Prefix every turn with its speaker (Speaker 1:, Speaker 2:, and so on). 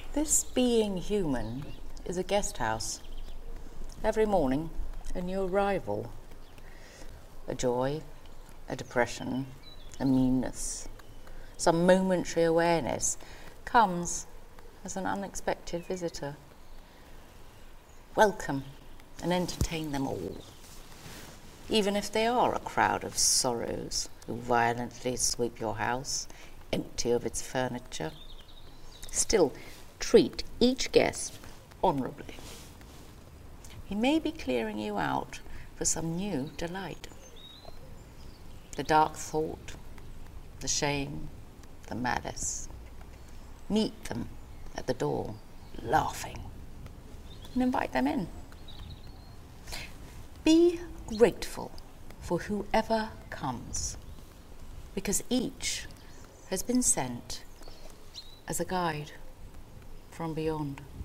Speaker 1: This being human is a guest house. Every morning, a new arrival. A joy, a depression, a meanness, some momentary awareness comes as an unexpected visitor. Welcome and entertain them all, even if they are a crowd of sorrows who violently sweep your house empty of its furniture. Still, treat each guest honourably. He may be clearing you out for some new delight. The dark thought, the shame, the malice. Meet them at the door, laughing, and invite them in. Be grateful for whoever comes, because each has been sent as a guide from beyond.